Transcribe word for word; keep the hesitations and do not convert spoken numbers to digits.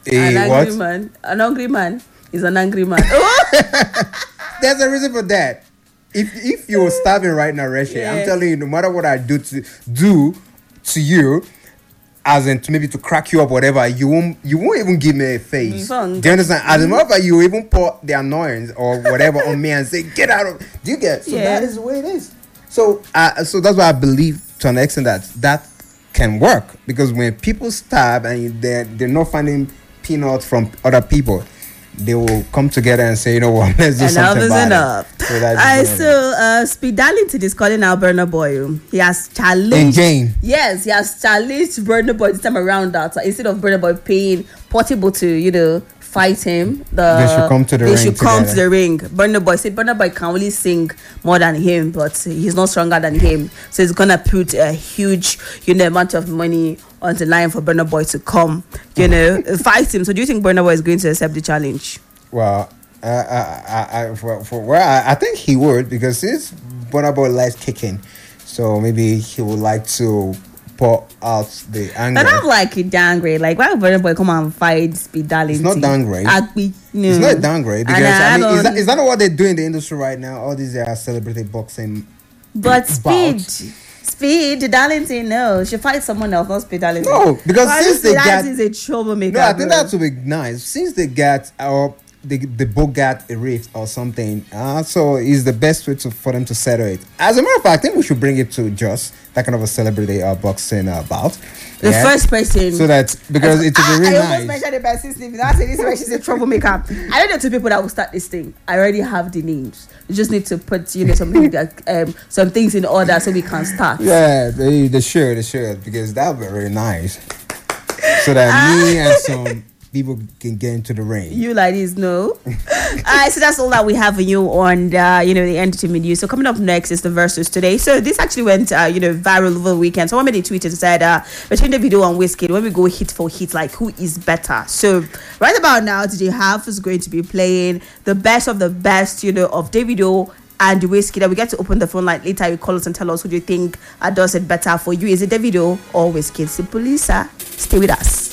A an angry what? man. An angry man is an angry man. There's a reason for that. If if you're starving right now, Reshe, Yeah. I'm telling you, no matter what I do to do to you, as in to maybe to crack you up, whatever, you won't you won't even give me a face. You won't. Do you understand? As a matter of fact, you even pour the annoyance or whatever on me and say, "Get out of." Do you get? So Yeah. that is the way it is. So uh, so that's why I believe to an extent that that can work, because when people starve and they're they're not finding peanuts from other people, they will come together and say, you know what, let's do Enough something is about enough. it. So that's Alright, just so uh, Speed Darlington is calling out Burna Boy. He has challenged. Again. Yes, he has challenged Burna Boy this time around. That uh, instead of Burna Boy paying Portable to, you know, fight him, the They should come to the they ring should come to together. the ring. Burna Boy said Burna Boy can only sing more than him, but he's not stronger than him. So he's gonna put a huge, you know, amount of money on the line for Burna Boy to come, you know, fight him. So do you think Burna Boy is going to accept the challenge? Well, uh, I, I, I, for, for where I, I think he would, because since Burna Boy likes kicking, so maybe he would like to pour out the anger. And I'm like a downgrade. Like, why would Burna Boy come and fight Speed Darlington? It's not downgrade. Agbe, no. It's not a downgrade, because And I I mean, is don't- that, is that not what they do in the industry right now? All these are celebrity boxing. But Speed, bouts. Speed Darlington, no, she fight someone else, not Speed Darlington. No, because Why since is they Speed got- Darlington is a troublemaker. No, I think bro. that would be nice. Since they got or they, they both got a rift or something, uh, so it's the best way to for them to settle it. As a matter of fact, I think we should bring it to just that kind of a celebrity uh, boxing uh, bout. The Yeah? first person. So that because it Ah, will be I really almost nice. mentioned the person's name. Now I say this way, she's a troublemaker. I don't know two people that will start this thing. I already have the names. You just need to put, you know, something like, um, some things in order so we can start. Yeah, they, they should, they should, because that would be really nice. So that me and some people can get into the ring. You like this, no? Alright, so that's all that we have for you on uh, you know, the entertainment news. So coming up next is the versus today. So this actually went uh, you know, viral over the weekend. Someone made a tweet and said uh between the video and Wizkid, when we go hit for hit, like who is better? So right about now, D J Half is going to be playing the best of the best, you know, of Davido and Wizkid. And we get to open the phone line later. You call us and tell us who do you think uh, does it better for you. Is it Davido or Wizkid? Simply, sir, stay with us.